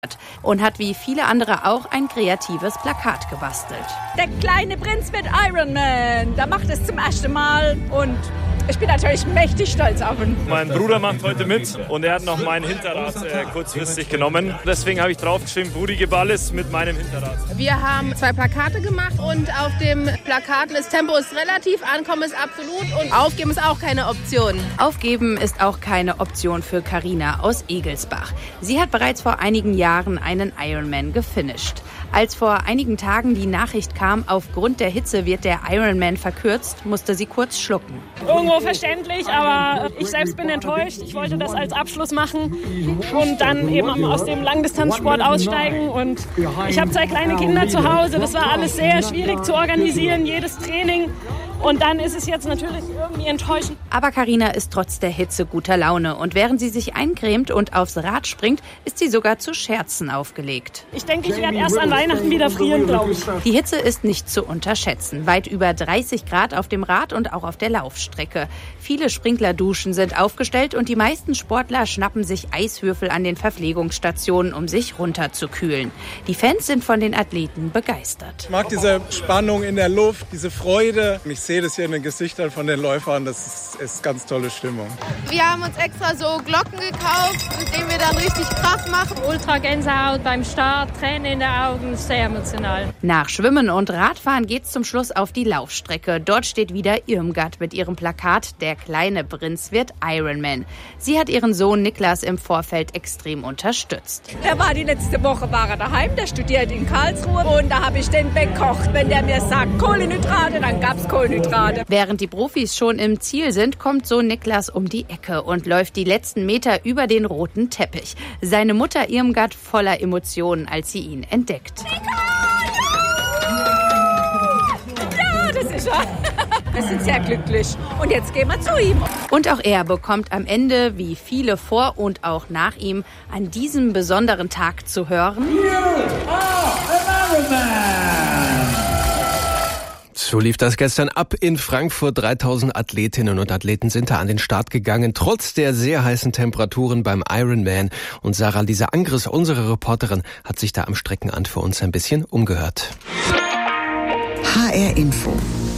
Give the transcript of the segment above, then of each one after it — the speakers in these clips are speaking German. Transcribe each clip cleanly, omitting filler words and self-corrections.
und hat wie viele andere auch ein kreatives Plakat gebastelt. Der kleine Prinz wird Ironman. Da macht es zum ersten Mal und ich bin natürlich mächtig stolz auf ihn. Mein Bruder macht heute mit und er hat noch mein Hinterrad kurzfristig genommen. Deswegen habe ich draufgeschrieben, Brudi Geballes mit meinem Hinterrad. Wir haben 2 Plakate gemacht und auf dem Plakaten ist Tempo ist relativ, Ankommen ist absolut und Aufgeben ist auch keine Option. Aufgeben ist auch keine Option für Carina aus Egelsbach. Sie hat bereits vor einigen Jahren einen Ironman gefinisht. Als vor einigen Tagen die Nachricht kam, aufgrund der Hitze wird der Ironman verkürzt, musste sie kurz schlucken. Irgendwo verständlich, aber ich selbst bin enttäuscht. Ich wollte das als Abschluss machen und dann eben aus dem Langdistanzsport aussteigen. Und ich habe 2 kleine Kinder zu Hause. Das war alles sehr schwierig zu organisieren, jedes Training. Und dann ist es jetzt natürlich irgendwie enttäuschend. Aber Carina ist trotz der Hitze guter Laune. Und während sie sich eincremt und aufs Rad springt, ist sie sogar zu Scherzen aufgelegt. Ich denke, ich werde erst an Weihnachten wieder frieren, glaube ich. Die Hitze ist nicht zu unterschätzen. Weit über 30 Grad auf dem Rad und auch auf der Laufstrecke. Viele Sprinklerduschen sind aufgestellt und die meisten Sportler schnappen sich Eiswürfel an den Verpflegungsstationen, um sich runterzukühlen. Die Fans sind von den Athleten begeistert. Ich mag diese Spannung in der Luft, diese Freude. Ich sehe das hier in den Gesichtern von den Läufern, das ist ganz tolle Stimmung. Wir haben uns extra so Glocken gekauft, mit denen wir dann richtig Kraft machen. Ultra Gänsehaut beim Start, Tränen in den Augen, sehr emotional. Nach Schwimmen und Radfahren geht's zum Schluss auf die Laufstrecke. Dort steht wieder Irmgard mit ihrem Plakat "Der kleine Prinz wird Ironman". Sie hat ihren Sohn Niklas im Vorfeld extrem unterstützt. Der war die letzte Woche daheim, der studiert in Karlsruhe und da habe ich den bekocht. Wenn der mir sagt Kohlenhydrate, dann gab's Kohlenhydrate. Während die Profis schon im Ziel sind, kommt Sohn Niklas um die Ecke und läuft die letzten Meter über den roten Teppich. Seine Mutter Irmgard voller Emotionen, als sie ihn entdeckt. Ja, das ist er. Wir sind sehr glücklich. Und jetzt gehen wir zu ihm. Und auch er bekommt am Ende, wie viele vor und auch nach ihm, an diesem besonderen Tag zu hören: So lief das gestern ab in Frankfurt. 3000 Athletinnen und Athleten sind da an den Start gegangen, trotz der sehr heißen Temperaturen beim Ironman. Und Sarah-Lisa Angres, unsere Reporterin, hat sich da am Streckenrand für uns ein bisschen umgehört. HR Info.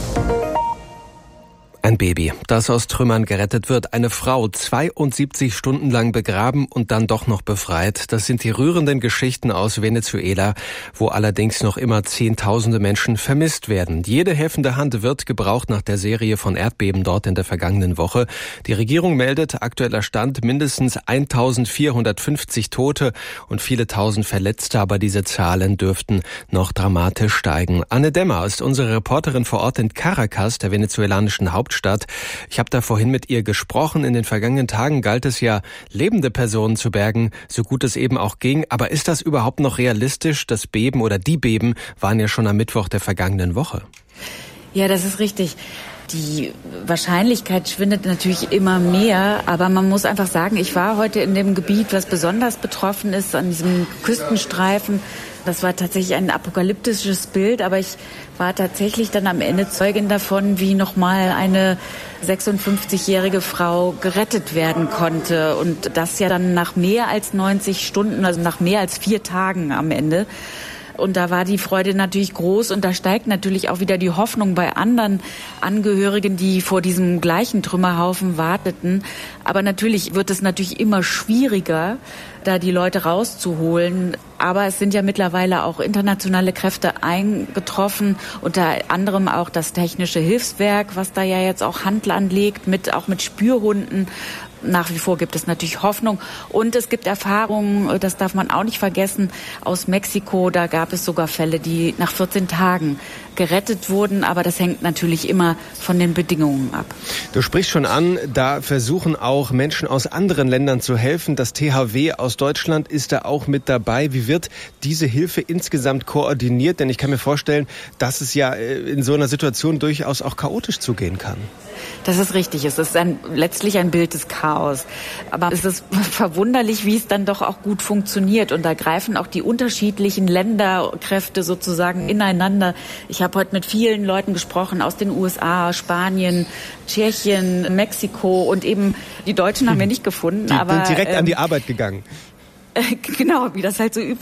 Ein Baby, das aus Trümmern gerettet wird. Eine Frau, 72 Stunden lang begraben und dann doch noch befreit. Das sind die rührenden Geschichten aus Venezuela, wo allerdings noch immer Zehntausende Menschen vermisst werden. Jede helfende Hand wird gebraucht nach der Serie von Erdbeben dort in der vergangenen Woche. Die Regierung meldet, aktueller Stand, mindestens 1450 Tote und viele tausend Verletzte. Aber diese Zahlen dürften noch dramatisch steigen. Anne Demmer ist unsere Reporterin vor Ort in Caracas, der venezolanischen Hauptstadt. Ich habe da vorhin mit ihr gesprochen. In den vergangenen Tagen galt es ja, lebende Personen zu bergen, so gut es eben auch ging. Aber ist das überhaupt noch realistisch? Das Beben oder die Beben waren ja schon am Mittwoch der vergangenen Woche. Ja, das ist richtig. Die Wahrscheinlichkeit schwindet natürlich immer mehr, aber man muss einfach sagen, ich war heute in dem Gebiet, was besonders betroffen ist, an diesem Küstenstreifen. Das war tatsächlich ein apokalyptisches Bild, aber ich war tatsächlich dann am Ende Zeugin davon, wie nochmal eine 56-jährige Frau gerettet werden konnte. Und das ja dann nach mehr als 90 Stunden, also nach mehr als 4 Tagen am Ende. Und da war die Freude natürlich groß und da steigt natürlich auch wieder die Hoffnung bei anderen Angehörigen, die vor diesem gleichen Trümmerhaufen warteten. Aber natürlich wird es natürlich immer schwieriger, da die Leute rauszuholen. Aber es sind ja mittlerweile auch internationale Kräfte eingetroffen, unter anderem auch das Technische Hilfswerk, was da ja jetzt auch Hand anlegt, auch mit Spürhunden. Nach wie vor gibt es natürlich Hoffnung und es gibt Erfahrungen, das darf man auch nicht vergessen, aus Mexiko, da gab es sogar Fälle, die nach 14 Tagen gerettet wurden, aber das hängt natürlich immer von den Bedingungen ab. Du sprichst schon an, da versuchen auch Menschen aus anderen Ländern zu helfen. Das THW aus Deutschland ist da auch mit dabei. Wie wird diese Hilfe insgesamt koordiniert? Denn ich kann mir vorstellen, dass es ja in so einer Situation durchaus auch chaotisch zugehen kann. Das ist richtig. Es ist letztlich ein Bild des Chaos. Aber es ist verwunderlich, wie es dann doch auch gut funktioniert. Und da greifen auch die unterschiedlichen Länderkräfte sozusagen ineinander. Ich habe heute mit vielen Leuten gesprochen aus den USA, Spanien, Tschechien, Mexiko und eben die Deutschen haben wir nicht gefunden. Die sind direkt an die Arbeit gegangen. Genau, wie das halt so üblich